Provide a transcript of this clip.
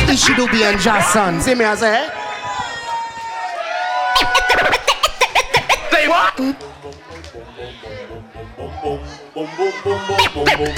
Ishidubi and Jason. See me as a Say what?